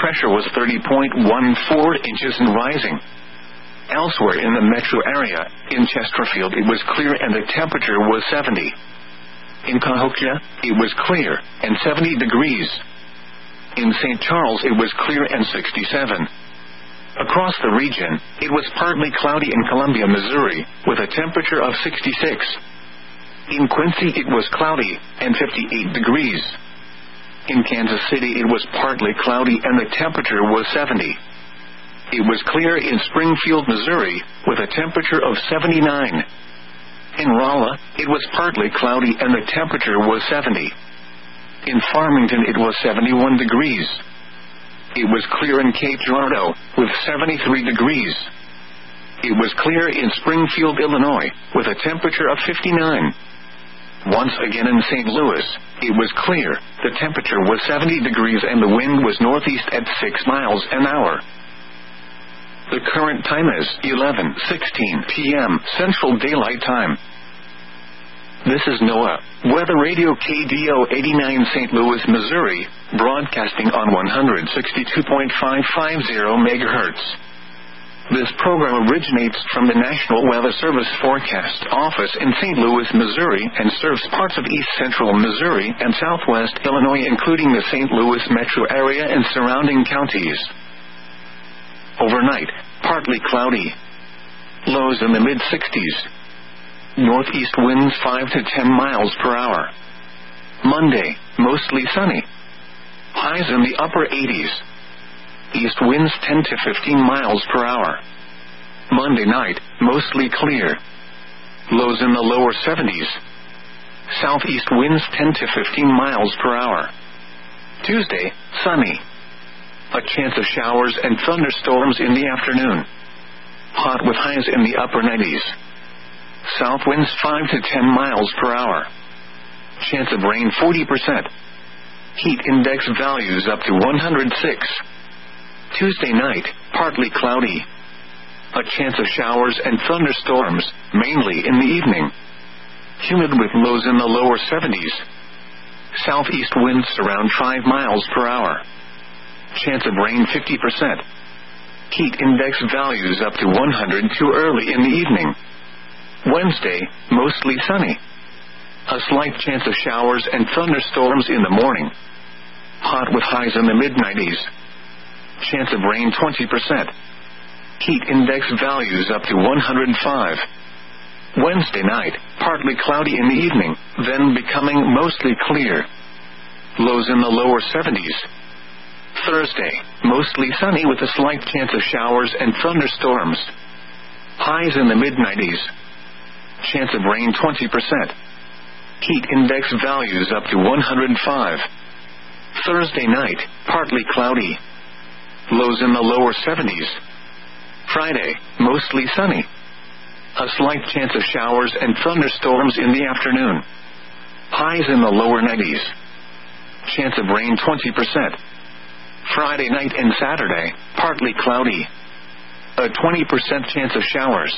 pressure was 30.14 inches and rising. Elsewhere in the metro area, in Chesterfield it was clear and the temperature was 70. In Cahokia, it was clear, and 70 degrees. In St. Charles it was clear and 67. Across the region, it was partly cloudy in Columbia, Missouri, with a temperature of 66. In Quincy it was cloudy, and 58 degrees. In Kansas City it was partly cloudy and the temperature was 70. It was clear in Springfield, Missouri, with a temperature of 79. In Rolla, it was partly cloudy and the temperature was 70. In Farmington it was 71 degrees. It was clear in Cape Girardeau, with 73 degrees. It was clear in Springfield, Illinois, with a temperature of 59. Once again in St. Louis, it was clear, the temperature was 70 degrees and the wind was northeast at 6 miles an hour. The current time is 11:16 p.m. Central Daylight Time. This is NOAA Weather Radio KDO 89 St. Louis, Missouri, broadcasting on 162.550 MHz. This program originates from the National Weather Service Forecast Office in St. Louis, Missouri, and serves parts of east central Missouri and southwest Illinois, including the St. Louis metro area and surrounding counties. Overnight, partly cloudy. Lows in the mid-60s. Northeast winds 5 to 10 miles per hour. Monday, mostly sunny. Highs in the upper 80s. East winds 10 to 15 miles per hour. Monday night, mostly clear. Lows in the lower 70s. Southeast winds 10 to 15 miles per hour. Tuesday, sunny. A chance of showers and thunderstorms in the afternoon. Hot with highs in the upper 90s. South winds 5 to 10 miles per hour. Chance of rain 40%. Heat index values up to 106. Tuesday night, partly cloudy. A chance of showers and thunderstorms, mainly in the evening. Humid with lows in the lower 70s. Southeast winds around 5 miles per hour. Chance of rain 50%. Heat index values up to 102 early in the evening. Wednesday, mostly sunny. A slight chance of showers and thunderstorms in the morning. Hot with highs in the mid-90s. Chance of rain 20%. Heat index values up to 105. Wednesday night, partly cloudy in the evening, then becoming mostly clear. Lows in the lower 70s. Thursday, mostly sunny with a slight chance of showers and thunderstorms. Highs in the mid-90s. Chance of rain 20%. Heat index values up to 105. Thursday night, partly cloudy. Lows in the lower 70s. Friday, mostly sunny. A slight chance of showers and thunderstorms in the afternoon. Highs in the lower 90s. Chance of rain 20%. Friday night and Saturday, partly cloudy. A 20% chance of showers.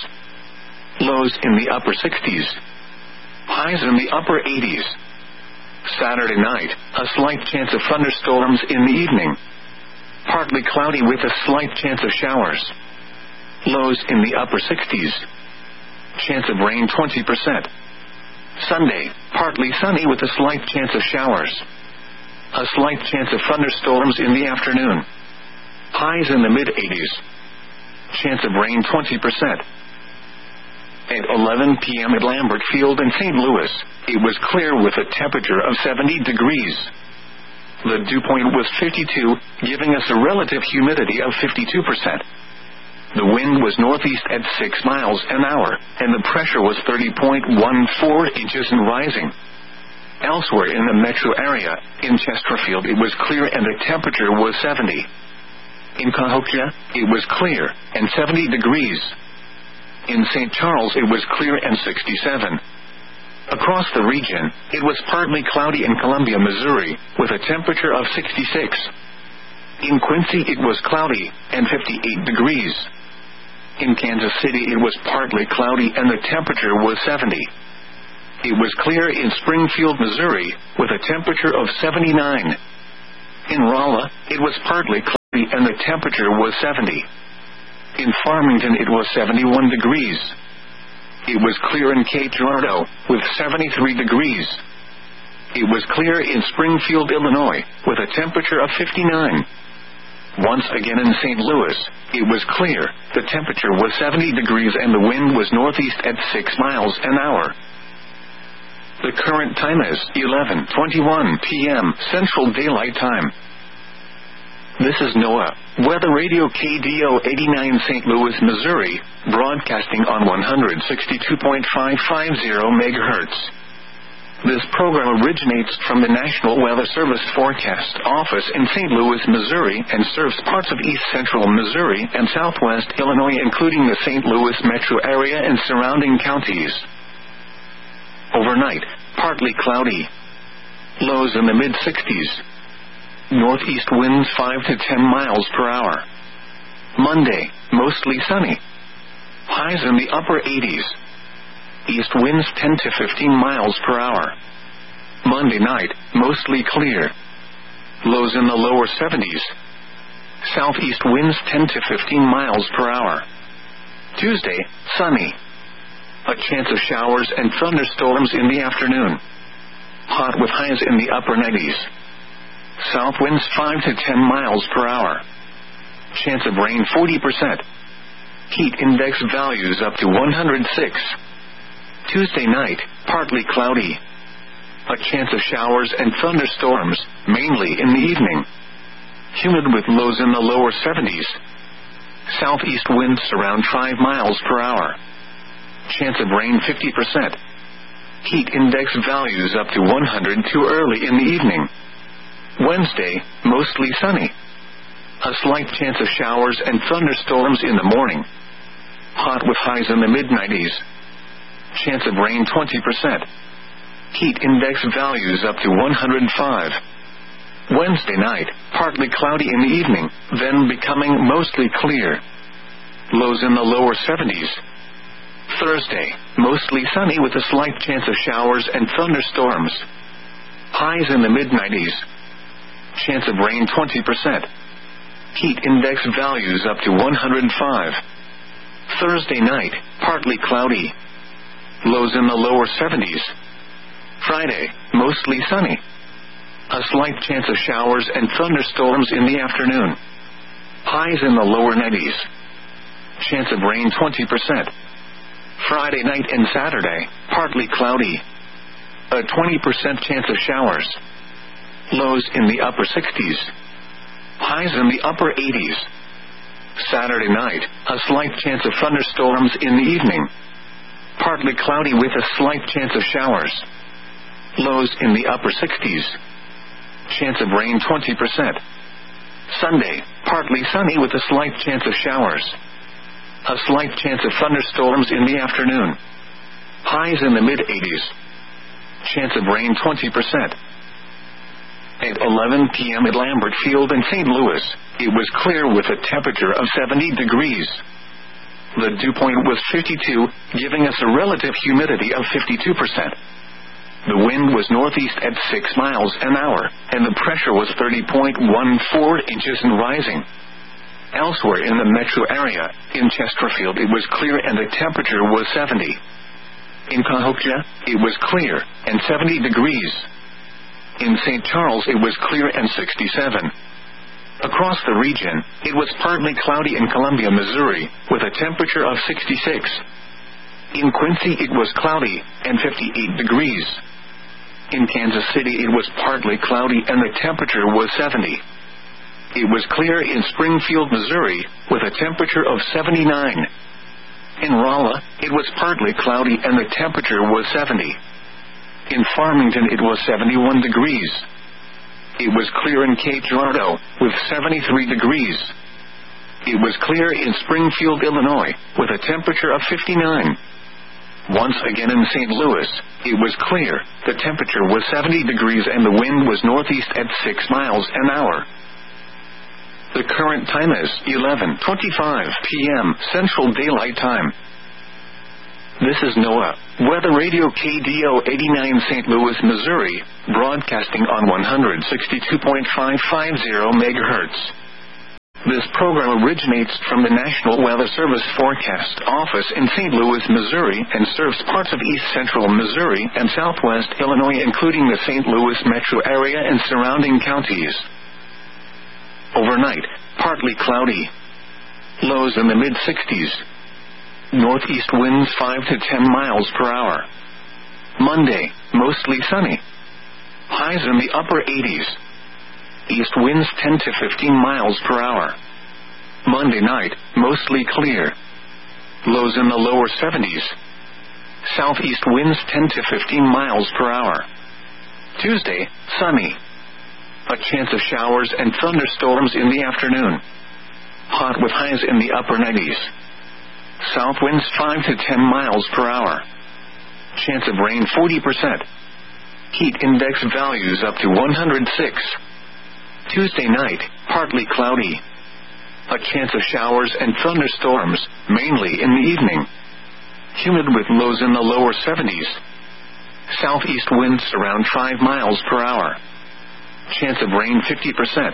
Lows in the upper 60s. Highs in the upper 80s. Saturday night, a slight chance of thunderstorms in the evening. Partly cloudy with a slight chance of showers. Lows in the upper 60s. Chance of rain 20%. Sunday, partly sunny with a slight chance of showers. A slight chance of thunderstorms in the afternoon. Highs in the mid-80s. Chance of rain 20%. At 11 p.m. at Lambert Field in St. Louis, it was clear with a temperature of 70 degrees. The dew point was 52, giving us a relative humidity of 52%. The wind was northeast at 6 miles an hour, and the pressure was 30.14 inches and rising. Elsewhere in the metro area, in Chesterfield it was clear and the temperature was 70. In Cahokia, it was clear, and 70 degrees. In St. Charles it was clear and 67. Across the region, it was partly cloudy in Columbia, Missouri, with a temperature of 66. In Quincy it was cloudy, and 58 degrees. In Kansas City it was partly cloudy and the temperature was 70. It was clear in Springfield, Missouri, with a temperature of 79. In Rolla, it was partly cloudy cloudy and the temperature was 70. In Farmington it was 71 degrees. It was clear in Cape Girardeau, with 73 degrees. It was clear in Springfield, Illinois, with a temperature of 59. Once again in St. Louis, it was clear, the temperature was 70 degrees and the wind was northeast at 6 miles an hour. The current time is 11:21 p.m. Central Daylight Time. This is NOAA Weather Radio KDO 89 St. Louis, Missouri, broadcasting on 162.550 MHz. This program originates from the National Weather Service Forecast Office in St. Louis, Missouri, and serves parts of east central Missouri and southwest Illinois, including the St. Louis metro area and surrounding counties. Overnight, partly cloudy. Lows in the mid-60s. Northeast winds 5 to 10 miles per hour. Monday, mostly sunny. Highs in the upper 80s. East winds 10 to 15 miles per hour. Monday night, mostly clear. Lows in the lower 70s. Southeast winds 10 to 15 miles per hour. Tuesday, sunny. A chance of showers and thunderstorms in the afternoon. Hot with highs in the upper 90s. South winds 5 to 10 miles per hour. Chance of rain 40%. Heat index values up to 106. Tuesday night, partly cloudy. A chance of showers and thunderstorms, mainly in the evening. Humid with lows in the lower 70s. Southeast winds around 5 miles per hour. Chance of rain 50%. Heat index values up to 102 early in the evening. Wednesday, mostly sunny. A slight chance of showers and thunderstorms in the morning. Hot with highs in the mid-90s. Chance of rain 20%. Heat index values up to 105. Wednesday night, partly cloudy in the evening, then becoming mostly clear. Lows in the lower 70s. Thursday, mostly sunny with a slight chance of showers and thunderstorms. Highs in the mid-90s. Chance of rain 20%. Heat index values up to 105. Thursday night, partly cloudy. Lows in the lower 70s. Friday, mostly sunny. A slight chance of showers and thunderstorms in the afternoon. Highs in the lower 90s. Chance of rain 20%. Friday night and Saturday, partly cloudy. A 20% chance of showers. Lows in the upper 60s. Highs in the upper 80s. Saturday night, a slight chance of thunderstorms in the evening. Partly cloudy with a slight chance of showers. Lows in the upper 60s. Chance of rain 20%. Sunday, partly sunny with a slight chance of showers. A slight chance of thunderstorms in the afternoon. Highs in the mid-80s. Chance of rain 20%. At 11 p.m. at Lambert Field in St. Louis, it was clear with a temperature of 70 degrees. The dew point was 52, giving us a relative humidity of 52%. The wind was northeast at 6 miles an hour, and the pressure was 30.14 inches and rising. Elsewhere in the metro area, in Chesterfield it was clear and the temperature was 70. In Cahokia, it was clear, and 70 degrees. In St. Charles it was clear and 67. Across the region, it was partly cloudy in Columbia, Missouri, with a temperature of 66. In Quincy it was cloudy, and 58 degrees. In Kansas City it was partly cloudy and the temperature was 70. It was clear in Springfield, Missouri, with a temperature of 79. In Rolla, it was partly cloudy and the temperature was 70. In Farmington it was 71 degrees. It was clear in Cape Girardeau, with 73 degrees. It was clear in Springfield, Illinois, with a temperature of 59. Once again in St. Louis, it was clear, the temperature was 70 degrees and the wind was northeast at 6 miles an hour. The current time is 11:25 p.m. Central Daylight Time. This is NOAA Weather Radio KDO 89 St. Louis, Missouri, broadcasting on 162.550 MHz. This program originates from the National Weather Service Forecast Office in St. Louis, Missouri, and serves parts of east central Missouri and southwest Illinois, including the St. Louis metro area and surrounding counties. Overnight, partly cloudy. Lows in the mid-60s. Northeast winds 5 to 10 miles per hour. Monday, mostly sunny. Highs in the upper 80s. East winds 10 to 15 miles per hour. Monday night, mostly clear. Lows in the lower 70s. Southeast winds 10 to 15 miles per hour. Tuesday, sunny. A chance of showers and thunderstorms in the afternoon. Hot with highs in the upper 90s. South winds 5 to 10 miles per hour. Chance of rain 40%. Heat index values up to 106. Tuesday night, partly cloudy. A chance of showers and thunderstorms, mainly in the evening. Humid with lows in the lower 70s. Southeast winds around 5 miles per hour. Chance of rain 50%.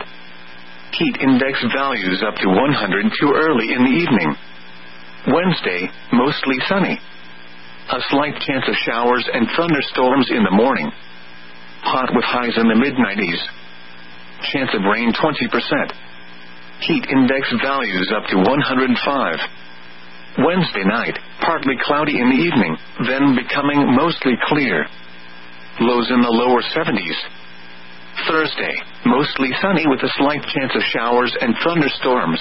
Heat index values up to 100 too early in the evening. Wednesday, mostly sunny. A slight chance of showers and thunderstorms in the morning. Hot with highs in the mid-90s. Chance of rain 20%. Heat index values up to 105. Wednesday night, partly cloudy in the evening, then becoming mostly clear. Lows in the lower 70s. Thursday, mostly sunny with a slight chance of showers and thunderstorms.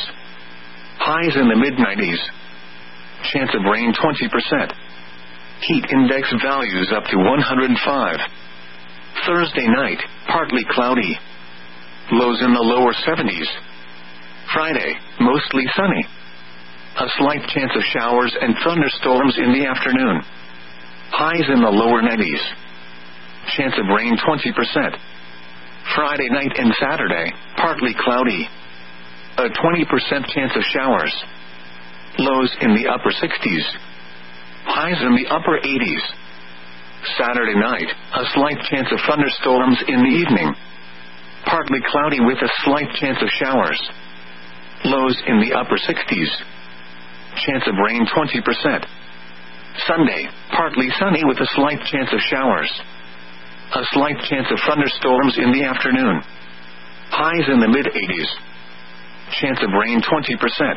Highs in the mid-90s. Chance of rain 20%. Heat index values up to 105. Thursday night, partly cloudy. Lows in the lower 70s. Friday, mostly sunny. A slight chance of showers and thunderstorms in the afternoon. Highs in the lower 90s. Chance of rain 20%. Friday night and Saturday, partly cloudy. A 20% chance of showers. Lows in the upper 60s. Highs in the upper 80s. Saturday night, a slight chance of thunderstorms in the evening. Partly cloudy with a slight chance of showers. Lows in the upper 60s. Chance of rain 20%. Sunday, partly sunny with a slight chance of showers. A slight chance of thunderstorms in the afternoon. Highs in the mid-80s. Chance of rain 20%.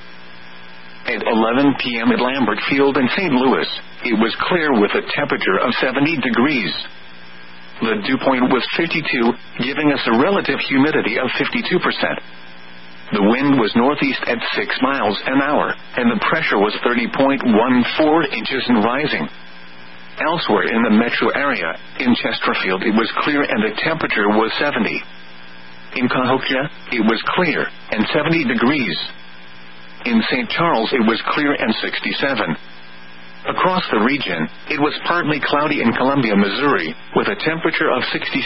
At 11 p.m. at Lambert Field in St. Louis, it was clear with a temperature of 70 degrees. The dew point was 52, giving us a relative humidity of 52%. The wind was northeast at 6 miles an hour, and the pressure was 30.14 inches and rising. Elsewhere in the metro area, in Chesterfield it was clear and the temperature was 70. In Cahokia, it was clear and 70 degrees. In St. Charles it was clear and 67. Across the region, it was partly cloudy in Columbia, Missouri, with a temperature of 66.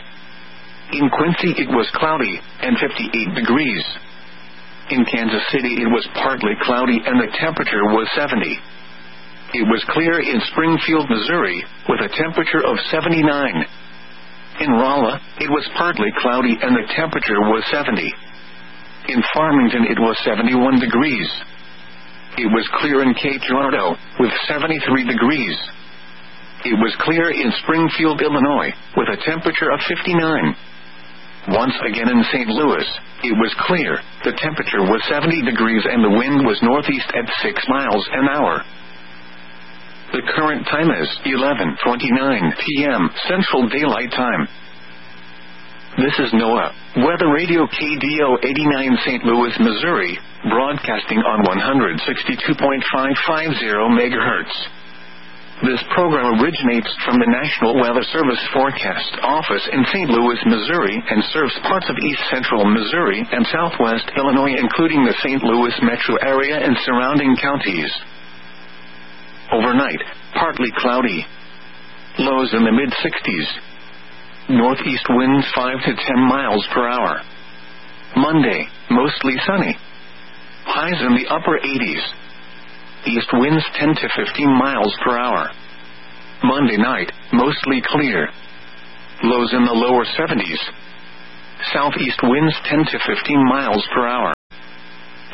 In Quincy it was cloudy and 58 degrees. In Kansas City it was partly cloudy and the temperature was 70. It was clear in Springfield, Missouri, with a temperature of 79. In Rolla, it was partly cloudy and the temperature was 70. In Farmington it was 71 degrees. It was clear in Cape Girardeau, with 73 degrees. It was clear in Springfield, Illinois, with a temperature of 59. Once again in St. Louis, it was clear, the temperature was 70 degrees and the wind was northeast at 6 miles an hour. The current time is 11:29 p.m. Central Daylight Time. This is NOAA, Weather Radio KDO 89 St. Louis, Missouri, broadcasting on 162.550 MHz. This program originates from the National Weather Service Forecast Office in St. Louis, Missouri, and serves parts of east central Missouri and southwest Illinois, including the St. Louis metro area and surrounding counties. Overnight, partly cloudy. Lows in the mid-60s. Northeast winds 5 to 10 miles per hour. Monday, mostly sunny. Highs in the upper 80s. East winds 10 to 15 miles per hour. Monday night, mostly clear. Lows in the lower 70s. Southeast winds 10 to 15 miles per hour.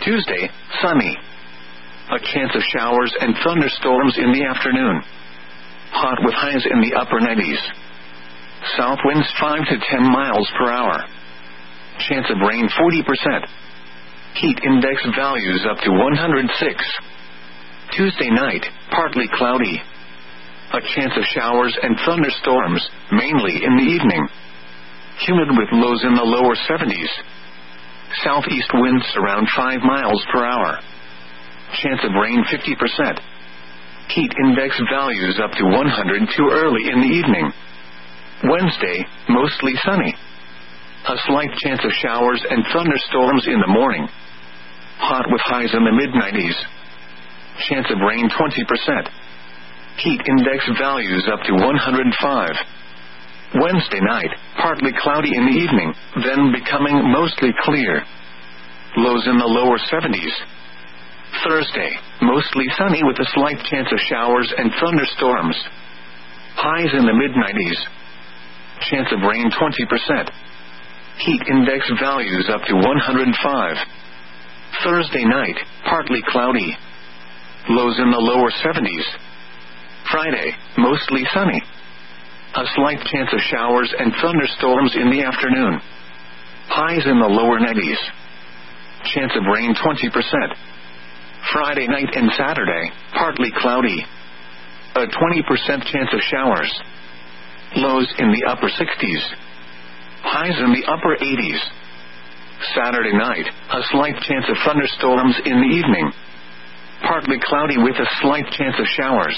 Tuesday, sunny. A chance of showers and thunderstorms in the afternoon. Hot with highs in the upper 90s. South winds 5 to 10 miles per hour. Chance of rain 40%. Heat index values up to 106. Tuesday night, partly cloudy. A chance of showers and thunderstorms, mainly in the evening. Humid with lows in the lower 70s. Southeast winds around 5 miles per hour. Chance of rain 50%. Heat index values up to 100 too early in the evening. Wednesday, mostly sunny. A slight chance of showers and thunderstorms in the morning. Hot with highs in the mid-90s. Chance of rain 20%. Heat index values up to 105. Wednesday night, partly cloudy in the evening, then becoming mostly clear. Lows in the lower 70s. Thursday, mostly sunny with a slight chance of showers and thunderstorms. Highs in the mid-90s. Chance of rain 20%. Heat index values up to 105. Thursday night, partly cloudy. Lows in the lower 70s. Friday, mostly sunny. A slight chance of showers and thunderstorms in the afternoon. Highs in the lower 90s. Chance of rain 20%. Friday night and Saturday, partly cloudy. A 20% chance of showers. Lows in the upper 60s. Highs in the upper 80s. Saturday night, a slight chance of thunderstorms in the evening. Partly cloudy with a slight chance of showers.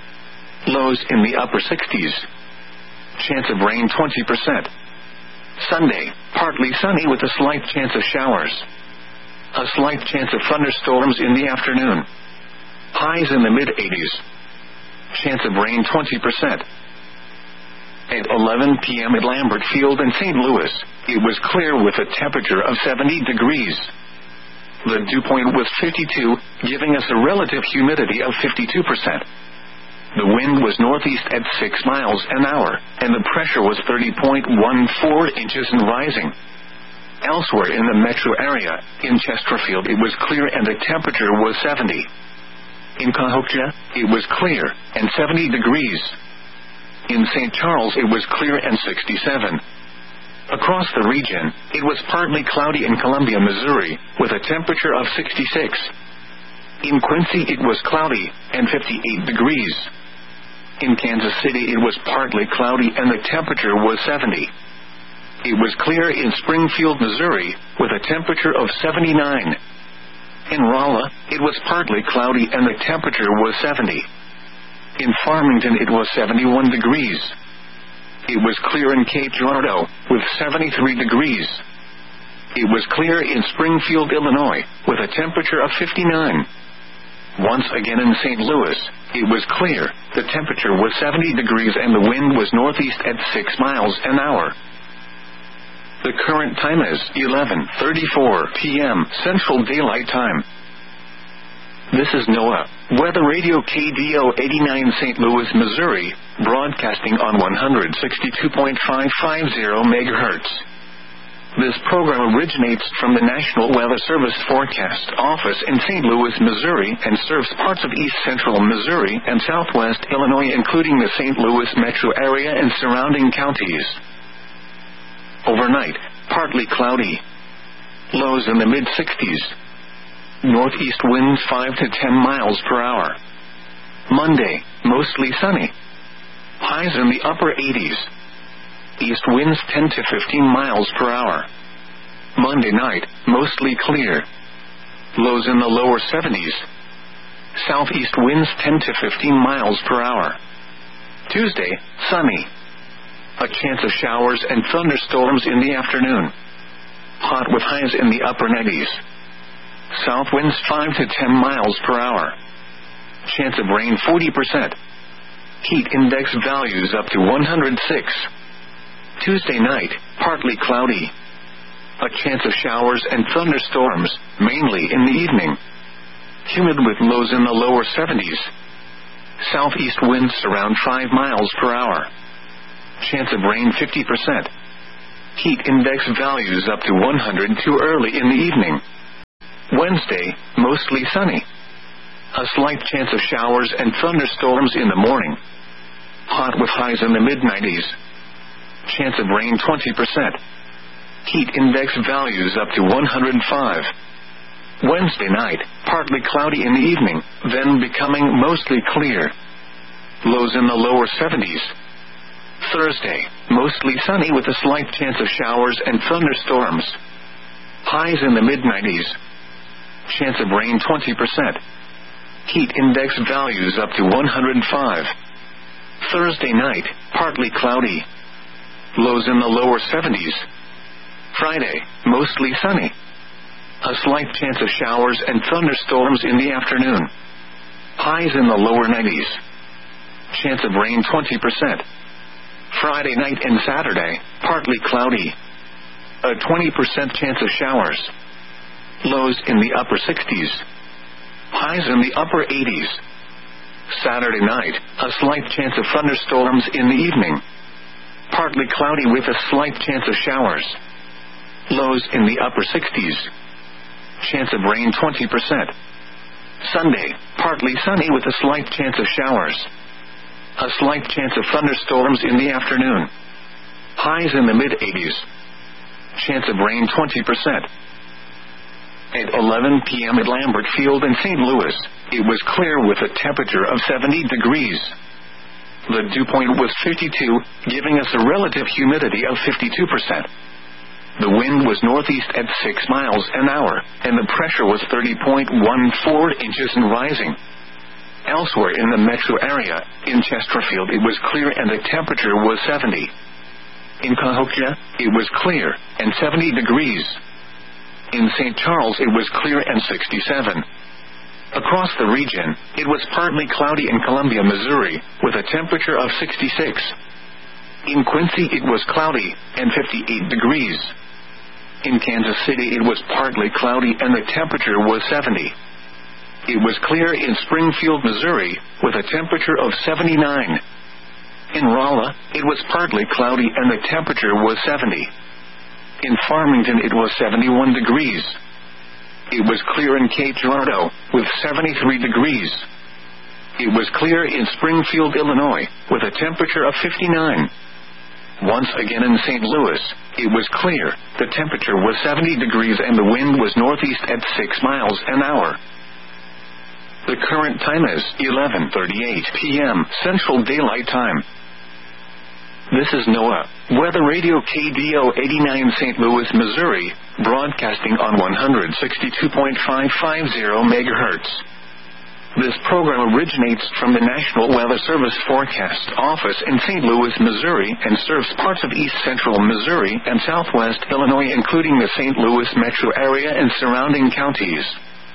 Lows in the upper 60s. Chance of rain 20%. Sunday, partly sunny with a slight chance of showers. A slight chance of thunderstorms in the afternoon. Highs in the mid-80s. Chance of rain 20%. At 11 p.m. at Lambert Field in St. Louis, it was clear with a temperature of 70 degrees. The dew point was 52, giving us a relative humidity of 52%. The wind was northeast at 6 miles an hour, and the pressure was 30.14 inches and rising. Elsewhere in the metro area, in Chesterfield it was clear and the temperature was 70. In Cahokia, it was clear, and 70 degrees. In St. Charles it was clear and 67. Across the region, it was partly cloudy in Columbia, Missouri, with a temperature of 66. In Quincy it was cloudy, and 58 degrees. In Kansas City it was partly cloudy and the temperature was 70. It was clear in Springfield, Missouri, with a temperature of 79. In Rolla, it was partly cloudy and the temperature was 70. In Farmington it was 71 degrees. It was clear in Cape Girardeau, with 73 degrees. It was clear in Springfield, Illinois, with a temperature of 59. Once again in St. Louis, it was clear, the temperature was 70 degrees and the wind was northeast at 6 miles an hour. The current time is 11:34 p.m. Central Daylight Time. This is NOAA, Weather Radio KDO 89 St. Louis, Missouri, broadcasting on 162.550 MHz. This program originates from the National Weather Service Forecast Office in St. Louis, Missouri, and serves parts of east central Missouri and southwest Illinois, including the St. Louis metro area and surrounding counties. Overnight, partly cloudy. Lows in the mid-60s. Northeast winds 5 to 10 miles per hour. Monday, mostly sunny. Highs in the upper 80s. East winds 10 to 15 miles per hour. Monday night, mostly clear. Lows in the lower 70s. Southeast winds 10 to 15 miles per hour. Tuesday, sunny. A chance of showers and thunderstorms in the afternoon. Hot with highs in the upper 90s. South winds 5 to 10 miles per hour. Chance of rain 40%. Heat index values up to 106. Tuesday night, partly cloudy. A chance of showers and thunderstorms, mainly in the evening. Humid with lows in the lower 70s. Southeast winds around 5 miles per hour. Chance of rain 50%. Heat index values up to 100 too early in the evening. Wednesday, mostly sunny. A slight chance of showers and thunderstorms in the morning. Hot with highs in the mid-90s. Chance of rain 20%. Heat index values up to 105. Wednesday night, partly cloudy in the evening, then becoming mostly clear. Lows in the lower 70s. Thursday, mostly sunny with a slight chance of showers and thunderstorms. Highs in the mid-90s. Chance of rain 20%. Heat index values up to 105. Thursday night, partly cloudy. Lows in the lower 70s. Friday, mostly sunny. A slight chance of showers and thunderstorms in the afternoon. Highs in the lower 90s. Chance of rain 20%. Friday night and Saturday, partly cloudy. A 20% chance of showers. Lows in the upper 60s. Highs in the upper 80s. Saturday night, a slight chance of thunderstorms in the evening. Partly cloudy with a slight chance of showers. Lows in the upper 60s. Chance of rain 20%. Sunday, partly sunny with a slight chance of showers. A slight chance of thunderstorms in the afternoon. Highs in the mid-80s. Chance of rain 20%. At 11 p.m. at Lambert Field in St. Louis, it was clear with a temperature of 70 degrees. The dew point was 52, giving us a relative humidity of 52%. The wind was northeast at 6 miles an hour, and the pressure was 30.14 inches and rising. Elsewhere in the metro area, in Chesterfield it was clear and the temperature was 70. In Cahokia, it was clear, and 70 degrees. In St. Charles it was clear and 67. Across the region, it was partly cloudy in Columbia, Missouri, with a temperature of 66. In Quincy it was cloudy, and 58 degrees. In Kansas City it was partly cloudy and the temperature was 70. It was clear in Springfield, Missouri, with a temperature of 79. In Rolla, it was partly cloudy and the temperature was 70. In Farmington it was 71 degrees. It was clear in Cape Girardeau, with 73 degrees. It was clear in Springfield, Illinois, with a temperature of 59. Once again in St. Louis, it was clear, the temperature was 70 degrees and the wind was northeast at 6 miles an hour. The current time is 11:38 p.m. Central Daylight Time. This is NOAA, Weather Radio KDO 89 St. Louis, Missouri, broadcasting on 162.550 MHz. This program originates from the National Weather Service Forecast Office in St. Louis, Missouri, and serves parts of east central Missouri and southwest Illinois, including the St. Louis metro area and surrounding counties.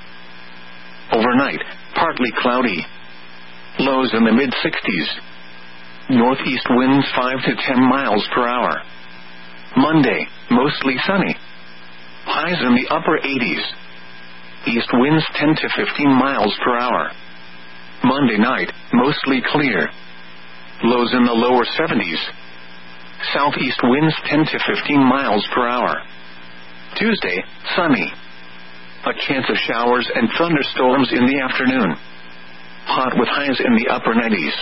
Overnight, partly cloudy. Lows in the mid-60s. Northeast winds 5 to 10 miles per hour. Monday, mostly sunny. Highs in the upper 80s. East winds 10 to 15 miles per hour. Monday night, mostly clear. Lows in the lower 70s. Southeast winds 10 to 15 miles per hour. Tuesday, sunny. A chance of showers and thunderstorms in the afternoon. Hot with highs in the upper 90s.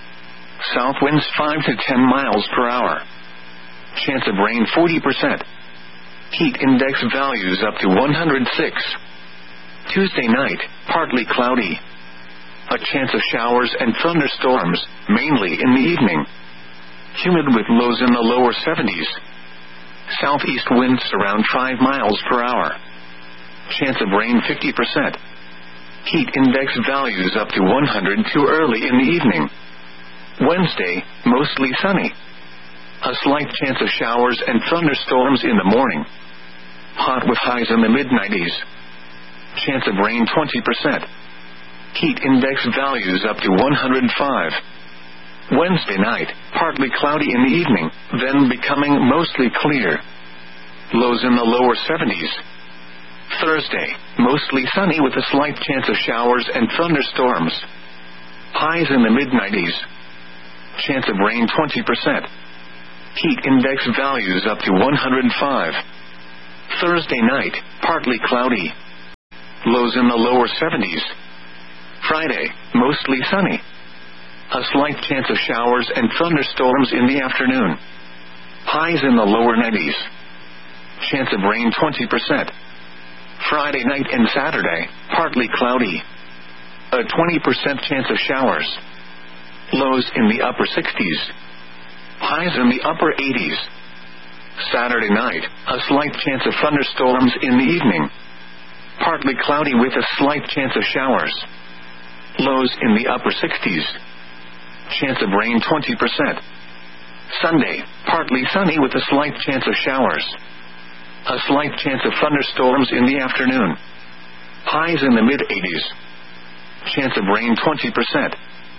South winds 5 to 10 miles per hour. Chance of rain 40%. Heat index values up to 106. Tuesday night, partly cloudy. A chance of showers and thunderstorms, mainly in the evening. Humid with lows in the lower 70s. Southeast winds around 5 miles per hour. Chance of rain 50%. Heat index values up to 102 early in the evening. Wednesday, mostly sunny. A slight chance of showers and thunderstorms in the morning. Hot with highs in the mid-90s. Chance of rain 20%. Heat index values up to 105. Wednesday night, partly cloudy in the evening, then becoming mostly clear. Lows in the lower 70s. Thursday, mostly sunny with a slight chance of showers and thunderstorms. Highs in the mid-90s. Chance of rain 20%. Heat index values up to 105. Thursday night, partly cloudy. lows in the lower 70s. Friday, mostly sunny. A slight chance of showers and thunderstorms in the afternoon. Highs in the lower 90s. Chance of rain 20%. Friday night and Saturday, partly cloudy. A 20% chance of showers. Lows in the upper 60s. Highs in the upper 80s. Saturday night, a slight chance of thunderstorms in the evening. Partly cloudy with a slight chance of showers. Lows in the upper 60s. Chance of rain 20%. Sunday, partly sunny with a slight chance of showers. A slight chance of thunderstorms in the afternoon. Highs in the mid-80s. Chance of rain 20%.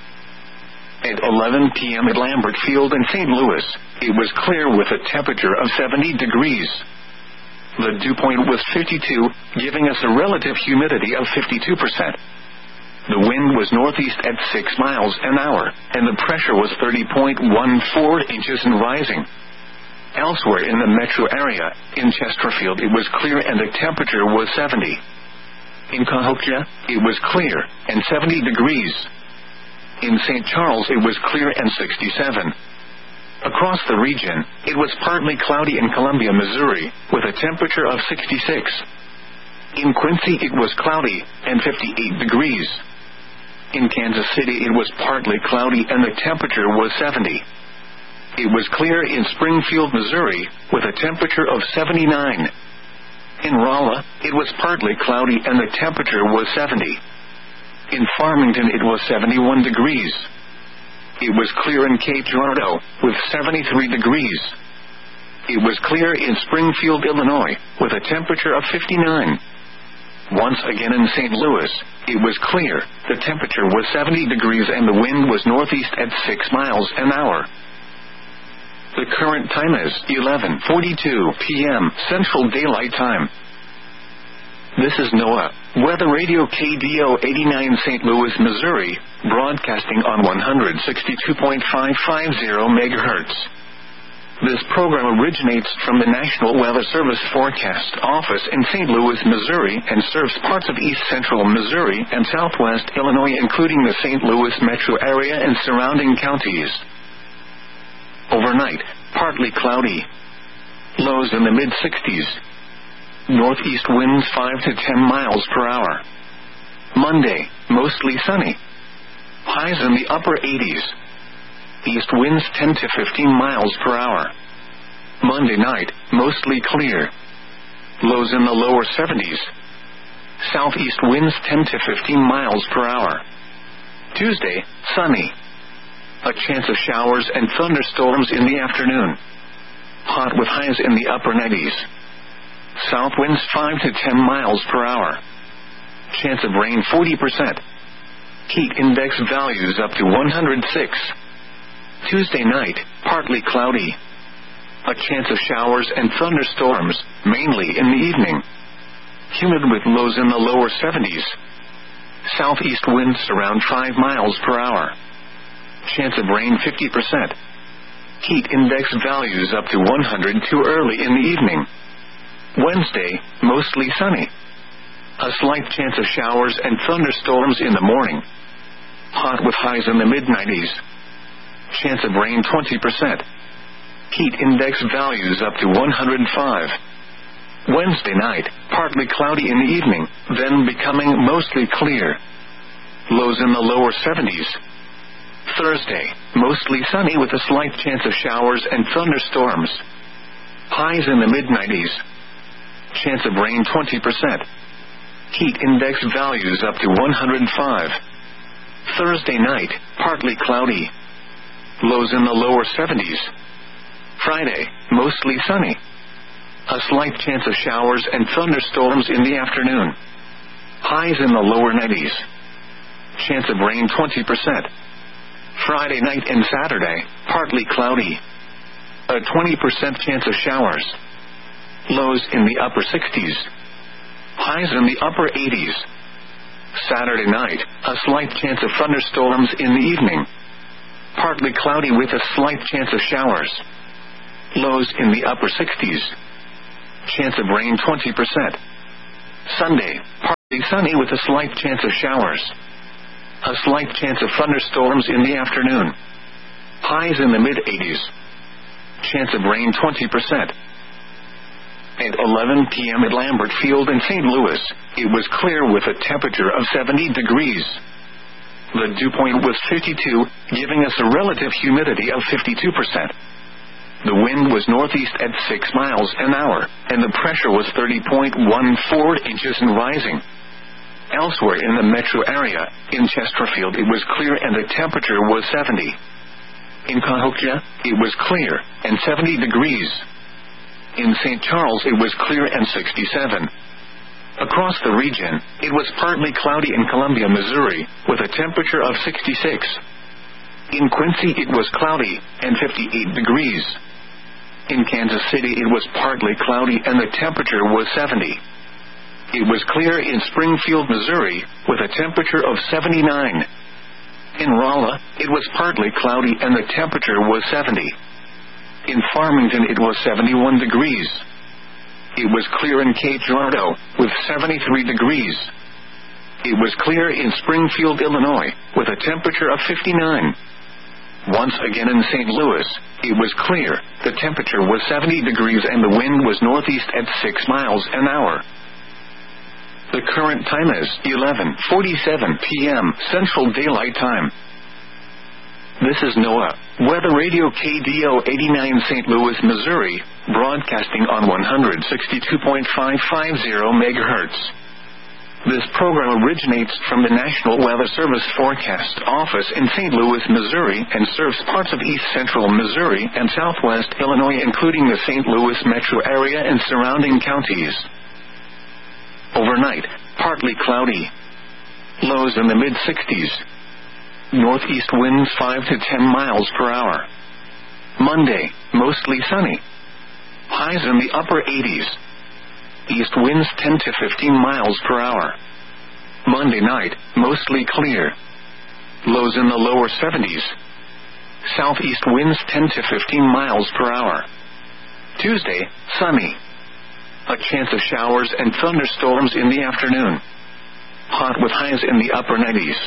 At 11 p.m. at Lambert Field in St. Louis, it was clear with a temperature of 70 degrees. The dew point was 52, giving us a relative humidity of 52%. The wind was northeast at 6 miles an hour, and the pressure was 30.14 inches and rising. Elsewhere in the metro area, in Chesterfield it was clear and the temperature was 70. In Cahokia, it was clear, and 70 degrees. In St. Charles it was clear and 67. Across the region, it was partly cloudy in Columbia, Missouri, with a temperature of 66. In Quincy it was cloudy, and 58 degrees. In Kansas City it was partly cloudy and the temperature was 70. It was clear in Springfield, Missouri, with a temperature of 79. In Rolla, it was partly cloudy and the temperature was 70. In Farmington it was 71 degrees. It was clear in Cape Girardeau, with 73 degrees. It was clear in Springfield, Illinois, with a temperature of 59. Once again in St. Louis, it was clear, the temperature was 70 degrees and the wind was northeast at 6 miles an hour. The current time is 11:42 p.m. Central Daylight Time. This is NOAA Weather Radio KDO 89 St. Louis, Missouri, broadcasting on 162.550 MHz. This program originates from the National Weather Service Forecast Office in St. Louis, Missouri, and serves parts of east central Missouri and southwest Illinois, including the St. Louis metro area and surrounding counties. Overnight, partly cloudy. Lows in the mid-60s. Northeast winds 5 to 10 miles per hour. Monday, mostly sunny. Highs in the upper 80s. East winds 10 to 15 miles per hour. Monday night, mostly clear. Lows in the lower 70s. Southeast winds 10 to 15 miles per hour. Tuesday, sunny. A chance of showers and thunderstorms in the afternoon. Hot with highs in the upper 90s. South winds 5 to 10 miles per hour. Chance of rain 40%. Heat index values up to 106. Tuesday night, partly cloudy. A chance of showers and thunderstorms, mainly in the evening. Humid with lows in the lower 70s. Southeast winds around 5 miles per hour. Chance of rain 50%. Heat index values up to 102 early in the evening. Wednesday, mostly sunny. A slight chance of showers and thunderstorms in the morning. Hot with highs in the mid-90s. Chance of rain 20%. Heat index values up to 105. Wednesday night, partly cloudy in the evening, then becoming mostly clear. Lows in the lower 70s. Thursday, mostly sunny with a slight chance of showers and thunderstorms. Highs in the mid-90s. Chance of rain 20%. Heat index values up to 105. Thursday night, partly cloudy. Lows in the lower 70s. Friday, mostly sunny. A slight chance of showers and thunderstorms in the afternoon. Highs in the lower 90s. Chance of rain 20%. Friday night and Saturday, partly cloudy. A 20% chance of showers. Lows in the upper 60s. Highs in the upper 80s. Saturday night, a slight chance of thunderstorms in the evening. Partly cloudy with a slight chance of showers. Lows in the upper 60s. Chance of rain 20%. Sunday, Sunny with a slight chance of showers. A slight chance of thunderstorms in the afternoon. Highs in the mid-80s. Chance of rain 20%. At 11 p.m. at Lambert Field in St. Louis, it was clear with a temperature of 70 degrees. The dew point was 52, giving us a relative humidity of 52%. The wind was northeast at 6 miles an hour, and the pressure was 30.14 inches and rising. Elsewhere in the metro area, in Chesterfield it was clear and the temperature was 70. In Cahokia, it was clear and 70 degrees. In St. Charles it was clear and 67. Across the region, it was partly cloudy in Columbia, Missouri, with a temperature of 66. In Quincy it was cloudy and 58 degrees. In Kansas City it was partly cloudy and the temperature was 70. It was clear in Springfield, Missouri, with a temperature of 79. In Rolla, it was partly cloudy and the temperature was 70. In Farmington it was 71 degrees. It was clear in Cape Girardeau, with 73 degrees. It was clear in Springfield, Illinois, with a temperature of 59. Once again in St. Louis, it was clear, the temperature was 70 degrees and the wind was northeast at 6 miles an hour. The current time is 11:47 p.m. Central Daylight Time. This is NOAA Weather Radio KDO 89 St. Louis, Missouri, broadcasting on 162.550 MHz. This program originates from the National Weather Service Forecast Office in St. Louis, Missouri, and serves parts of east central Missouri and southwest Illinois, including the St. Louis metro area and surrounding counties. Overnight, partly cloudy. Lows in the mid-60s. Northeast winds 5 to 10 miles per hour. Monday, mostly sunny. Highs in the upper 80s. East winds 10 to 15 miles per hour. Monday night, mostly clear. Lows in the lower 70s. Southeast winds 10 to 15 miles per hour. Tuesday, sunny. A chance of showers and thunderstorms in the afternoon. Hot with highs in the upper 90s.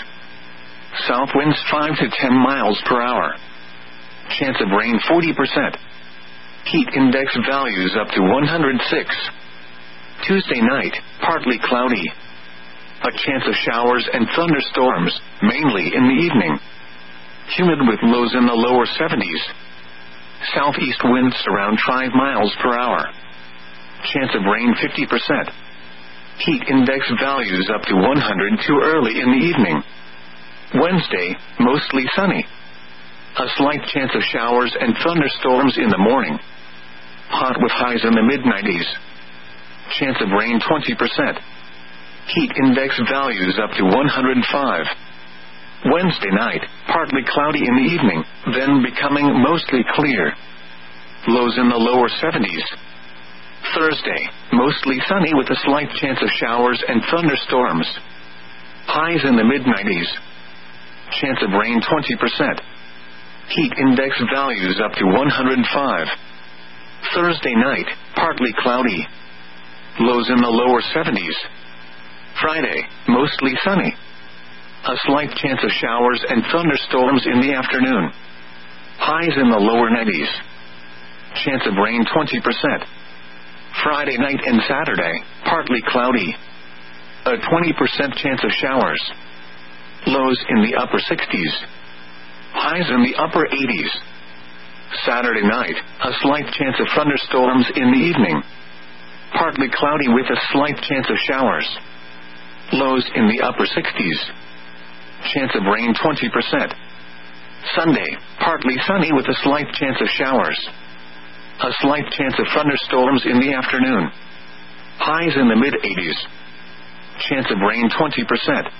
South winds 5 to 10 miles per hour. Chance of rain 40%. Heat index values up to 106. Tuesday night, partly cloudy. A chance of showers and thunderstorms, mainly in the evening. Humid with lows in the lower 70s. Southeast winds around 5 miles per hour. Chance of rain 50%. Heat index values up to 102 early in the evening. Wednesday, mostly sunny. A slight chance of showers and thunderstorms in the morning. Hot with highs in the mid-90s. Chance of rain 20%. Heat index values up to 105. Wednesday night, partly cloudy in the evening, then becoming mostly clear. Lows in the lower 70s. Thursday, mostly sunny with a slight chance of showers and thunderstorms. Highs in the mid-90s. Chance of rain 20%. Heat index values up to 105. Thursday night, partly cloudy. Lows in the lower 70s. Friday, mostly sunny. A slight chance of showers and thunderstorms in the afternoon. Highs in the lower 90s. Chance of rain 20%. Friday night and Saturday, partly cloudy. A 20% chance of showers. Lows in the upper 60s. Highs in the upper 80s. Saturday night, a slight chance of thunderstorms in the evening. Partly cloudy with a slight chance of showers. Lows in the upper 60s. Chance of rain 20%. Sunday, partly sunny with a slight chance of showers. A slight chance of thunderstorms in the afternoon. Highs in the mid-80s. Chance of rain 20%.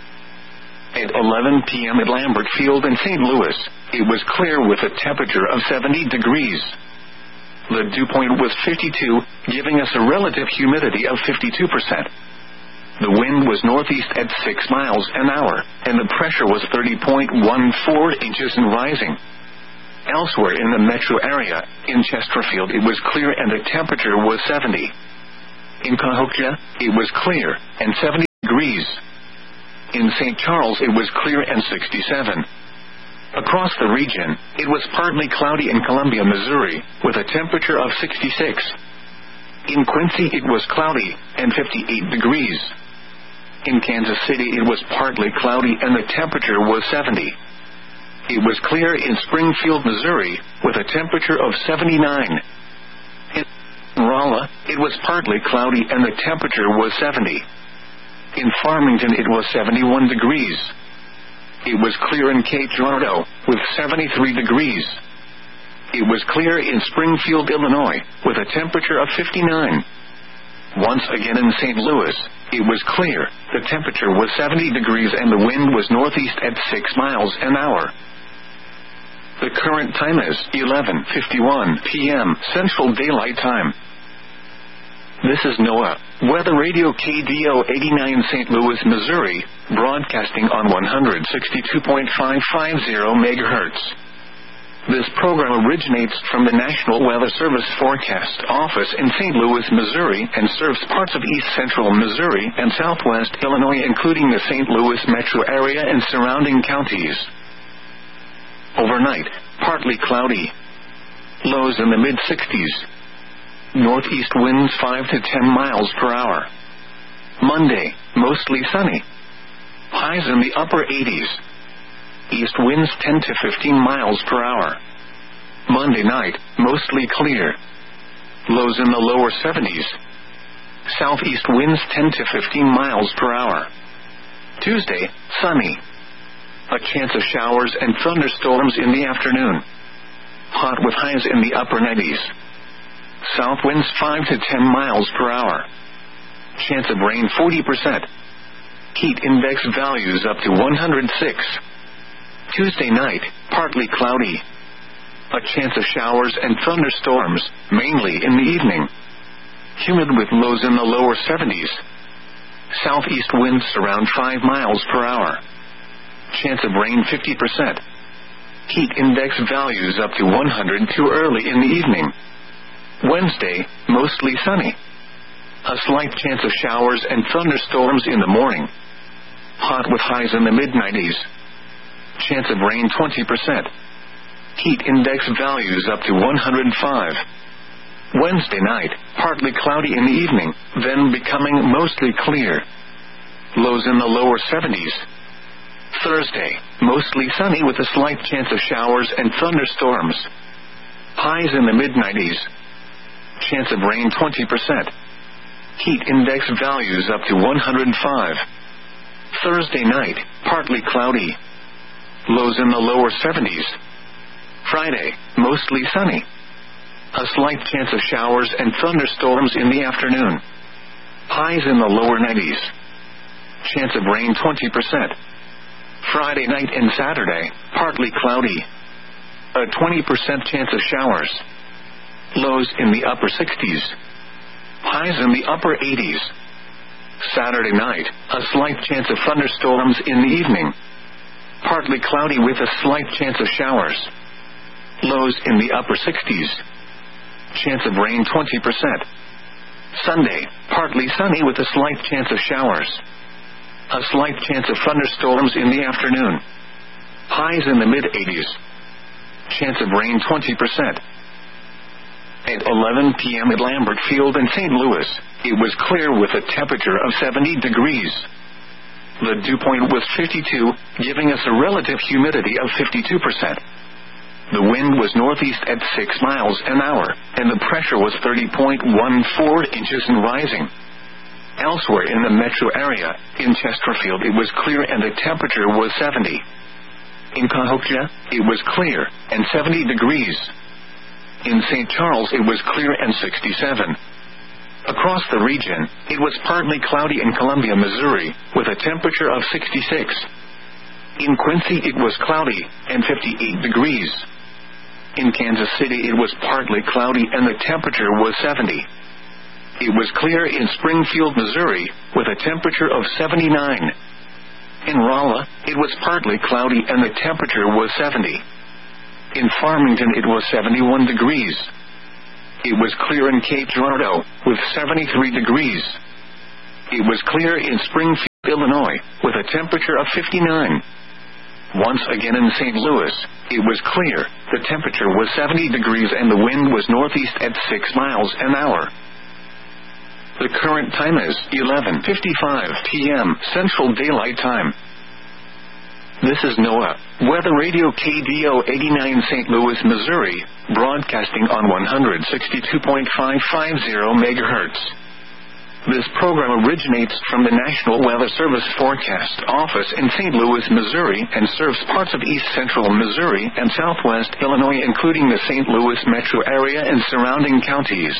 At 11 p.m. at Lambert Field in St. Louis, it was clear with a temperature of 70 degrees. The dew point was 52, giving us a relative humidity of 52%. The wind was northeast at 6 miles an hour, and the pressure was 30.14 inches and rising. Elsewhere in the metro area, in Chesterfield it was clear and the temperature was 70. In Cahokia, it was clear and 70. degrees. In St. Charles it was clear and 67. Across the region, it was partly cloudy in Columbia, Missouri, with a temperature of 66. In Quincy it was cloudy, and 58 degrees. In Kansas City it was partly cloudy and the temperature was 70. It was clear in Springfield, Missouri, with a temperature of 79. In Rolla, it was partly cloudy and the temperature was 70. In Farmington it was 71 degrees. It was clear in Cape Girardeau, with 73 degrees. It was clear in Springfield, Illinois, with a temperature of 59. Once again in St. Louis, it was clear, the temperature was 70 degrees and the wind was northeast at 6 miles an hour. The current time is 11:51 p.m. Central Daylight Time. This is NOAA, Weather Radio KDO 89 St. Louis, Missouri, broadcasting on 162.550 MHz. This program originates from the National Weather Service Forecast Office in St. Louis, Missouri, and serves parts of east central Missouri and southwest Illinois, including the St. Louis metro area and surrounding counties. Overnight, partly cloudy. Lows in the mid-60s. Northeast winds 5 to 10 miles per hour. Monday, mostly sunny. Highs in the upper 80s. East winds 10 to 15 miles per hour. Monday night, mostly clear. Lows in the lower 70s. Southeast winds 10 to 15 miles per hour. Tuesday, sunny. A chance of showers and thunderstorms in the afternoon. Hot with highs in the upper 90s. South winds 5 to 10 miles per hour. Chance of rain 40%. Heat index values up to 106. Tuesday night, partly cloudy. A chance of showers and thunderstorms, mainly in the evening. Humid with lows in the lower 70s. Southeast winds around 5 miles per hour. Chance of rain 50%. Heat index values up to 102 early in the evening. Wednesday, mostly sunny. A slight chance of showers and thunderstorms in the morning. Hot with highs in the mid-90s. Chance of rain 20%. Heat index values up to 105. Wednesday night, partly cloudy in the evening, then becoming mostly clear. Lows in the lower 70s. Thursday, mostly sunny with a slight chance of showers and thunderstorms. Highs in the mid-90s. Chance of rain 20%. Heat index values up to 105. Thursday night, partly cloudy. Lows in the lower 70s. Friday, mostly sunny. A slight chance of showers and thunderstorms in the afternoon. Highs in the lower 90s. Chance of rain 20%. Friday night and Saturday, partly cloudy. A 20% chance of showers. Lows in the upper 60s. Highs in the upper 80s. Saturday night, a slight chance of thunderstorms in the evening. Partly cloudy with a slight chance of showers. Lows in the upper 60s. Chance of rain 20%. Sunday, partly sunny with a slight chance of showers. A slight chance of thunderstorms in the afternoon. Highs in the mid-80s. Chance of rain 20%. At 11 p.m. at Lambert Field in St. Louis, it was clear with a temperature of 70 degrees. The dew point was 52, giving us a relative humidity of 52%. The wind was northeast at 6 miles an hour, and the pressure was 30.14 inches and rising. Elsewhere in the metro area, in Chesterfield it was clear and the temperature was 70. In Cahokia, it was clear, and 70 degrees. In St. Charles it was clear and 67. Across the region, it was partly cloudy in Columbia, Missouri, with a temperature of 66. In Quincy it was cloudy, and 58 degrees. In Kansas City it was partly cloudy and the temperature was 70. It was clear in Springfield, Missouri, with a temperature of 79. In Rolla, it was partly cloudy and the temperature was 70. In Farmington it was 71 degrees. It was clear in Cape Girardeau, with 73 degrees. It was clear in Springfield, Illinois, with a temperature of 59. Once again in St. Louis, it was clear, the temperature was 70 degrees and the wind was northeast at 6 miles an hour. The current time is 11:55 p.m. Central Daylight Time. This is NOAA Weather Radio KDO 89 St. Louis, Missouri, broadcasting on 162.550 MHz. This program originates from the National Weather Service Forecast Office in St. Louis, Missouri, and serves parts of east central Missouri and southwest Illinois, including the St. Louis metro area and surrounding counties.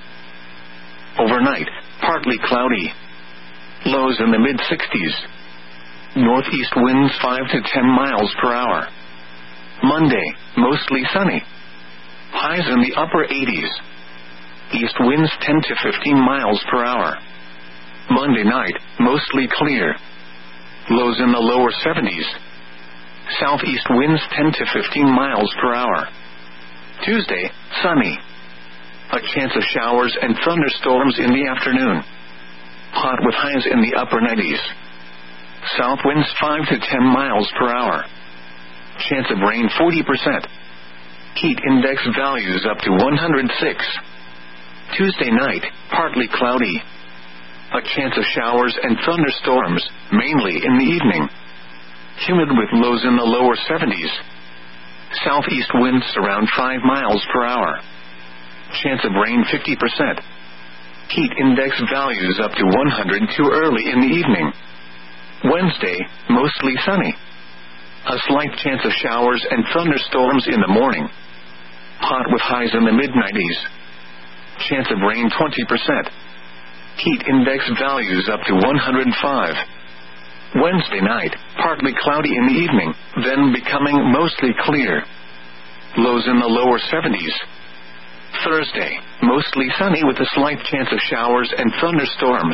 Overnight, partly cloudy. Lows in the mid-60s. Northeast winds 5 to 10 miles per hour. Monday, mostly sunny. Highs in the upper 80s. East winds 10 to 15 miles per hour. Monday night, mostly clear. Lows in the lower 70s. Southeast winds 10 to 15 miles per hour. Tuesday, sunny. A chance of showers and thunderstorms in the afternoon. Hot with highs in the upper 90s. South winds 5 to 10 miles per hour. Chance of rain 40%. Heat index values up to 106. Tuesday night, partly cloudy. A chance of showers and thunderstorms, mainly in the evening. Humid with lows in the lower 70s. Southeast winds around 5 miles per hour. Chance of rain 50%. Heat index values up to 102 early in the evening. Wednesday, mostly sunny. A slight chance of showers and thunderstorms in the morning. Hot with highs in the mid-90s. Chance of rain 20%. Heat index values up to 105. Wednesday night, partly cloudy in the evening, then becoming mostly clear. Lows in the lower 70s. Thursday, mostly sunny with a slight chance of showers and thunderstorms.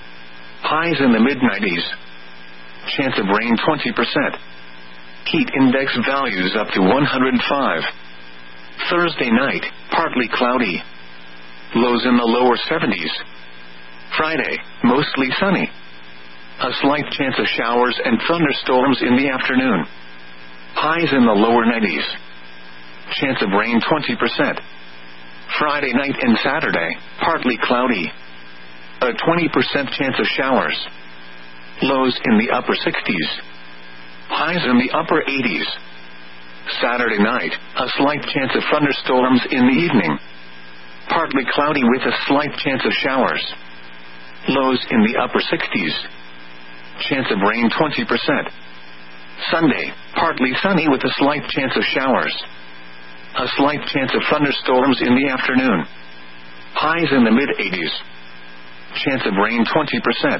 Highs in the mid-90s. Chance of rain 20%. Heat index values up to 105. Thursday night, partly cloudy. Lows in the lower 70s. Friday, mostly sunny. A slight chance of showers and thunderstorms in the afternoon. Highs in the lower 90s. Chance of rain 20%. Friday night and Saturday, partly cloudy. A 20% chance of showers. Lows in the upper 60s. Highs in the upper 80s. Saturday night, a slight chance of thunderstorms in the evening. Partly cloudy with a slight chance of showers. Lows in the upper 60s. Chance of rain 20%. Sunday, partly sunny with a slight chance of showers. A slight chance of thunderstorms in the afternoon. Highs in the mid-80s. Chance of rain 20%.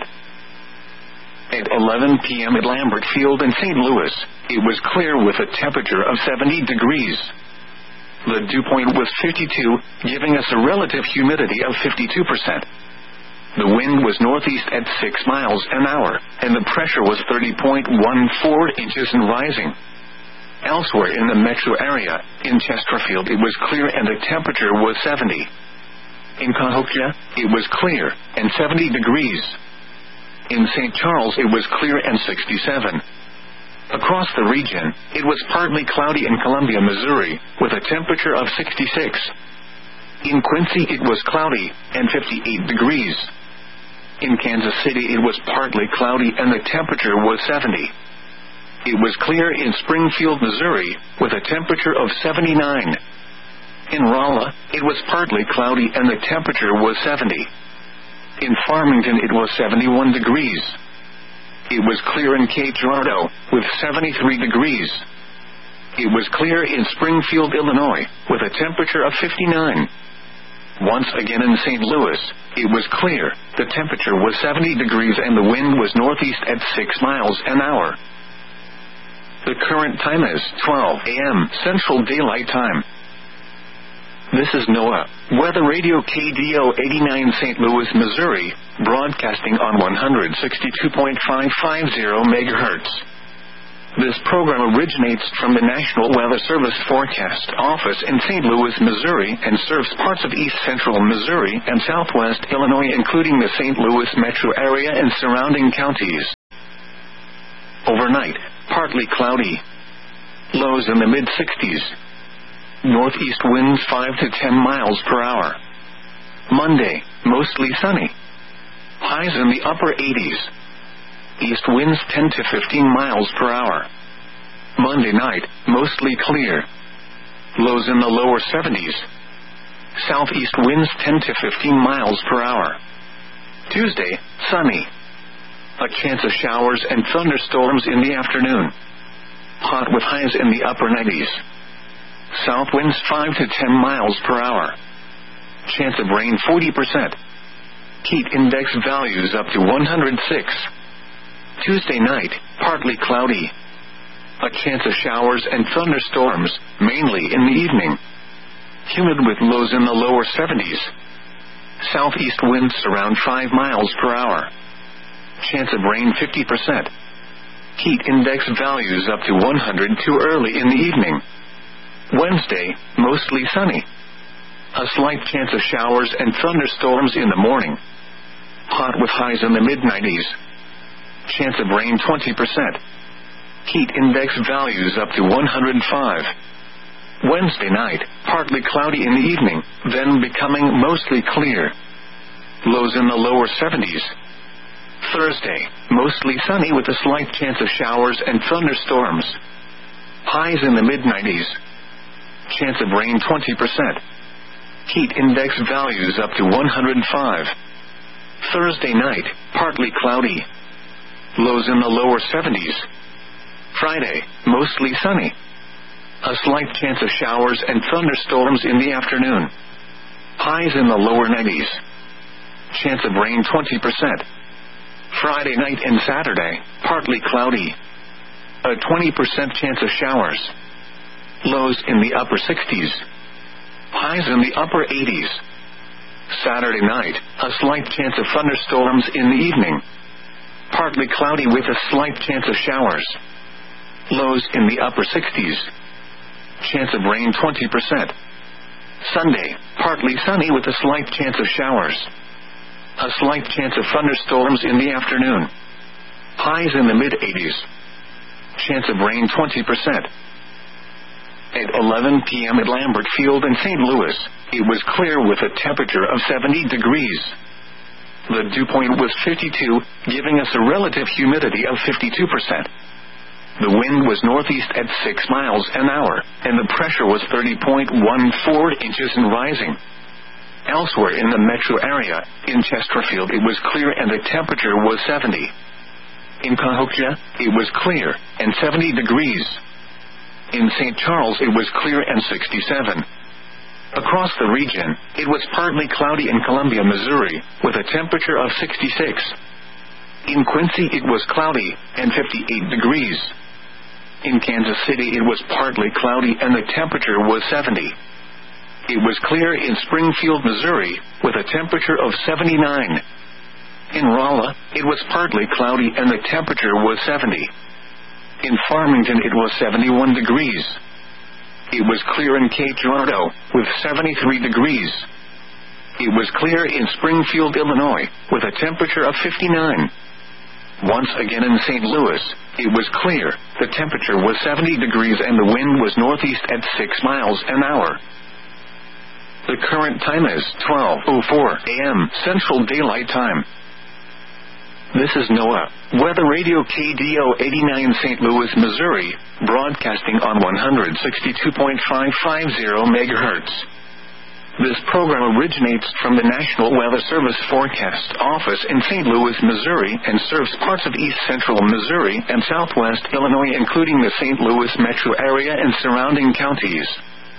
At 11 p.m. at Lambert Field in St. Louis, it was clear with a temperature of 70 degrees. The dew point was 52, giving us a relative humidity of 52%. The wind was northeast at 6 miles an hour, and the pressure was 30.14 inches and rising. Elsewhere in the metro area, in Chesterfield it was clear and the temperature was 70. In Cahokia, it was clear, and 70 degrees. In St. Charles it was clear and 67. Across the region, it was partly cloudy in Columbia, Missouri, with a temperature of 66. In Quincy it was cloudy, and 58 degrees. In Kansas City it was partly cloudy and the temperature was 70. It was clear in Springfield, Missouri, with a temperature of 79. In Rolla, it was partly cloudy and the temperature was 70. In Farmington it was 71 degrees. It was clear in Cape Girardeau, with 73 degrees. It was clear in Springfield, Illinois, with a temperature of 59. Once again in St. Louis, it was clear, the temperature was 70 degrees and the wind was northeast at 6 miles an hour. The current time is 12 a.m. Central Daylight Time. This is NOAA Weather Radio KDO 89 St. Louis, Missouri, broadcasting on 162.550 MHz. This program originates from the National Weather Service Forecast Office in St. Louis, Missouri, and serves parts of east central Missouri and southwest Illinois, including the St. Louis metro area and surrounding counties. Overnight, partly cloudy. Lows in the mid-60s. Northeast winds 5 to 10 miles per hour. Monday, mostly sunny. Highs in the upper 80s. East winds 10 to 15 miles per hour. Monday night, mostly clear. Lows in the lower 70s. Southeast winds 10 to 15 miles per hour. Tuesday, sunny. A chance of showers and thunderstorms in the afternoon. Hot with highs in the upper 90s. South winds 5 to 10 miles per hour. Chance of rain 40%. Heat index values up to 106. Tuesday night, partly cloudy. A chance of showers and thunderstorms, mainly in the evening. Humid with lows in the lower 70s. Southeast winds around 5 miles per hour. Chance of rain 50%. Heat index values up to 102 early in the evening. Wednesday, mostly sunny. A slight chance of showers and thunderstorms in the morning. Hot with highs in the mid-90s. Chance of rain 20%. Heat index values up to 105. Wednesday night, partly cloudy in the evening, then becoming mostly clear. Lows in the lower 70s. Thursday, mostly sunny with a slight chance of showers and thunderstorms. Highs in the mid-90s. Chance of rain 20%. Heat index values up to 105. Thursday night, partly cloudy. Lows in the lower 70s. Friday, mostly sunny. A slight chance of showers and thunderstorms in the afternoon. Highs in the lower 90s. Chance of rain 20%. Friday night and Saturday, partly cloudy. A 20% chance of showers. Lows in the upper 60s. Highs in the upper 80s. Saturday night, a slight chance of thunderstorms in the evening. Partly cloudy with a slight chance of showers. Lows in the upper 60s. Chance of rain 20%. Sunday, partly sunny with a slight chance of showers. A slight chance of thunderstorms in the afternoon. Highs in the mid-80s. Chance of rain 20%. At 11 p.m. at Lambert Field in St. Louis, it was clear with a temperature of 70 degrees. The dew point was 52, giving us a relative humidity of 52%. The wind was northeast at 6 miles an hour, and the pressure was 30.14 inches and rising. Elsewhere in the metro area, in Chesterfield it was clear and the temperature was 70. In Cahokia, it was clear, and 70 degrees. In St. Charles it was clear and 67. Across the region, it was partly cloudy in Columbia, Missouri, with a temperature of 66. In Quincy it was cloudy, and 58 degrees. In Kansas City it was partly cloudy and the temperature was 70. It was clear in Springfield, Missouri, with a temperature of 79. In Rolla, it was partly cloudy and the temperature was 70. In Farmington it was 71 degrees. It was clear in Cape Girardeau, with 73 degrees. It was clear in Springfield, Illinois, with a temperature of 59. Once again in St. Louis, it was clear, the temperature was 70 degrees and the wind was northeast at 6 miles an hour. The current time is 12:04 a.m. Central Daylight Time. This is NOAA, Weather Radio KDO 89 St. Louis, Missouri, broadcasting on 162.550 MHz. This program originates from the National Weather Service Forecast Office in St. Louis, Missouri, and serves parts of east central Missouri and southwest Illinois, including the St. Louis metro area and surrounding counties.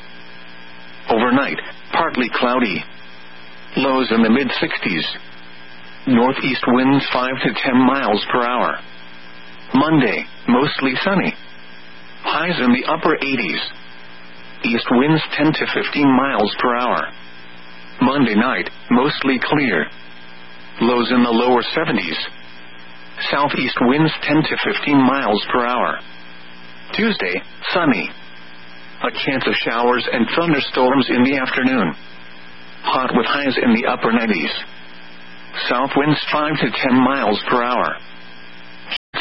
Overnight, partly cloudy. Lows in the mid-60s. Northeast winds 5 to 10 miles per hour. Monday, mostly sunny. Highs in the upper 80s. East winds 10 to 15 miles per hour. Monday night, mostly clear. Lows in the lower 70s. Southeast winds 10 to 15 miles per hour. Tuesday, sunny. A chance of showers and thunderstorms in the afternoon. Hot with highs in the upper 90s. South winds 5 to 10 miles per hour. Chance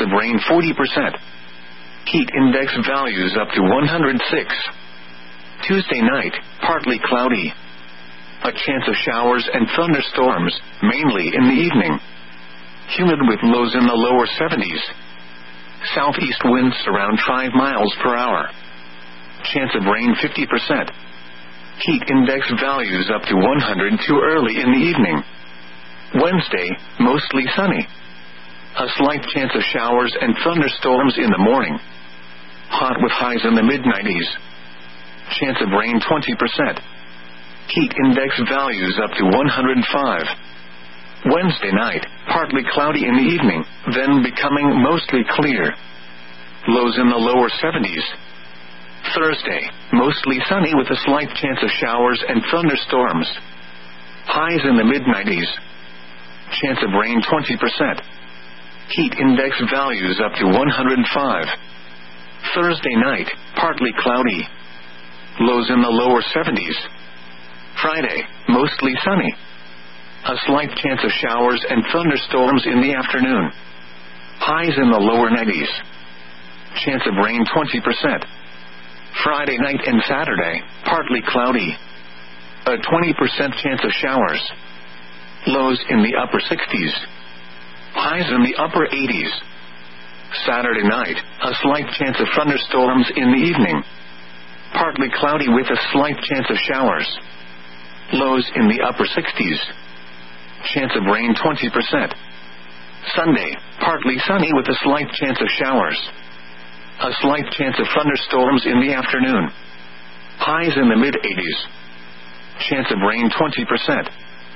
of rain 40%. Heat index values up to 106. Tuesday night, partly cloudy. A chance of showers and thunderstorms, mainly in the evening. Humid with lows in the lower 70s. Southeast winds around 5 miles per hour. Chance of rain 50%. Heat index values up to 102 early in the evening. Wednesday, mostly sunny. A slight chance of showers and thunderstorms in the morning. Hot with highs in the mid-90s. Chance of rain 20%. Heat index values up to 105. Wednesday night, partly cloudy in the evening, then becoming mostly clear. Lows in the lower 70s. Thursday, mostly sunny with a slight chance of showers and thunderstorms. Highs in the mid-90s. Chance of rain 20%. Heat index values up to 105. Thursday night, partly cloudy. Lows in the lower 70s. Friday, mostly sunny. A slight chance of showers and thunderstorms in the afternoon. Highs in the lower 90s. Chance of rain 20%. Friday night and Saturday, partly cloudy. A 20% chance of showers. Lows in the upper 60s. Highs in the upper 80s. Saturday night, a slight chance of thunderstorms in the evening. Partly cloudy with a slight chance of showers. Lows in the upper 60s. Chance of rain 20%. Sunday, partly sunny with a slight chance of showers. A slight chance of thunderstorms in the afternoon. Highs in the mid-80s. Chance of rain 20%.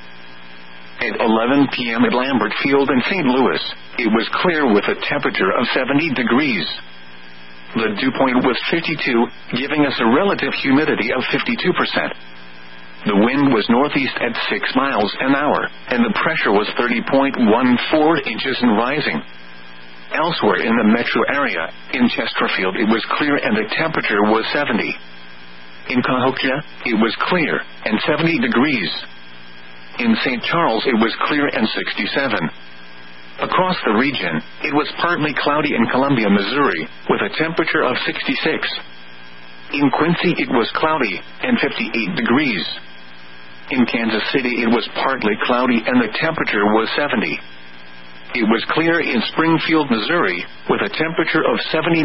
At 11 p.m. at Lambert Field in St. Louis, it was clear with a temperature of 70 degrees. The dew point was 52, giving us a relative humidity of 52%. The wind was northeast at 6 miles an hour, and the pressure was 30.14 inches and rising. Elsewhere in the metro area, in Chesterfield it was clear and the temperature was 70. In Cahokia, it was clear, and 70 degrees. In St. Charles it was clear and 67. Across the region, it was partly cloudy in Columbia, Missouri, with a temperature of 66. In Quincy it was cloudy, and 58 degrees. In Kansas City it was partly cloudy and the temperature was 70. It was clear in Springfield, Missouri, with a temperature of 79.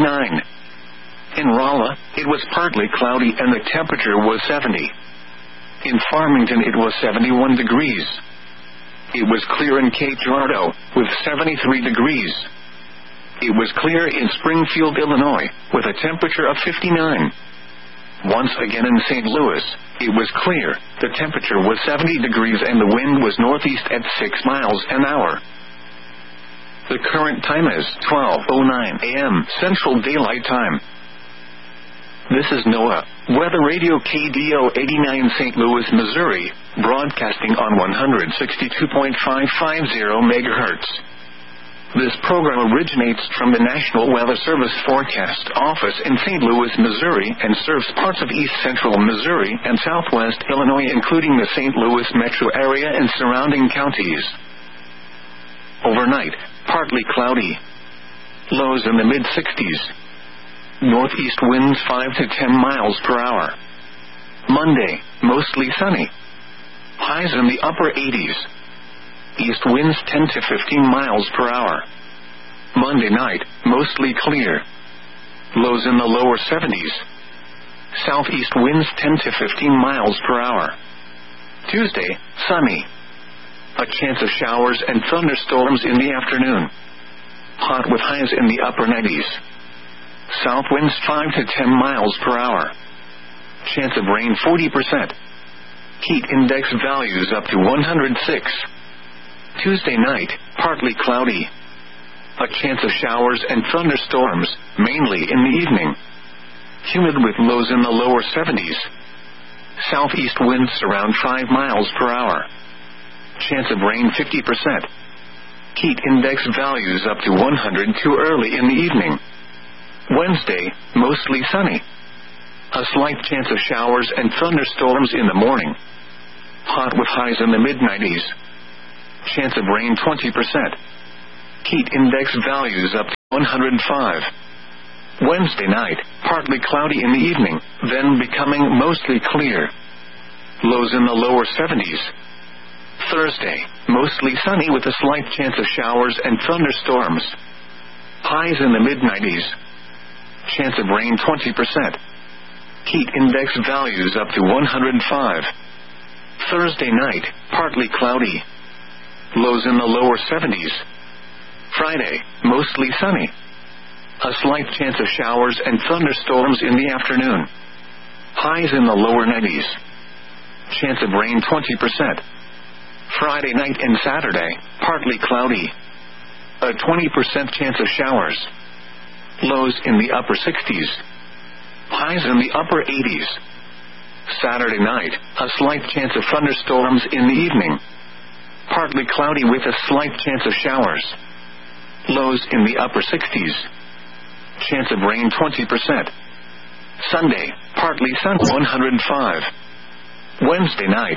In Rolla, it was partly cloudy and the temperature was 70. In Farmington it was 71 degrees. It was clear in Cape Girardeau, with 73 degrees. It was clear in Springfield, Illinois, with a temperature of 59. Once again in St. Louis, it was clear, the temperature was 70 degrees and the wind was northeast at 6 miles an hour. The current time is 12:09 a.m. Central Daylight Time. This is NOAA, Weather Radio KDO 89 St. Louis, Missouri, broadcasting on 162.550 MHz. This program originates from the National Weather Service Forecast Office in St. Louis, Missouri, and serves parts of east central Missouri and southwest Illinois, including the St. Louis metro area and surrounding counties. Overnight, partly cloudy. Lows in the mid-60s. Northeast winds 5 to 10 miles per hour. Monday, mostly sunny. Highs in the upper 80s. East winds 10 to 15 miles per hour. Monday night, mostly clear. Lows in the lower 70s. Southeast winds 10 to 15 miles per hour. Tuesday, sunny. A chance of showers and thunderstorms in the afternoon. Hot with highs in the upper 90s. South winds 5 to 10 miles per hour. Chance of rain 40%. Heat index values up to 106. Tuesday night, partly cloudy. A chance of showers and thunderstorms, mainly in the evening. Humid with lows in the lower 70s. Southeast winds around 5 miles per hour. Chance of rain 50%. Heat index values up to 102 early in the evening. Wednesday, mostly sunny. A slight chance of showers and thunderstorms in the morning. Hot with highs in the mid-90s. Chance of rain 20%. Heat index values up to 105. Wednesday night, partly cloudy in the evening, then becoming mostly clear. Lows in the lower 70s. Thursday, mostly sunny with a slight chance of showers and thunderstorms. Highs in the mid-90s. Chance of rain 20%. Heat index values up to 105. Thursday night, partly cloudy. Lows in the lower 70s. Friday, mostly sunny. A slight chance of showers and thunderstorms in the afternoon. Highs in the lower 90s. Chance of rain 20%. Friday night and Saturday, partly cloudy. A 20% chance of showers. Lows in the upper 60s. Highs in the upper 80s. Saturday night, a slight chance of thunderstorms in the evening. Partly cloudy with a slight chance of showers. Lows in the upper 60s. Chance of rain 20%. Sunday, partly sunny 105. Wednesday night,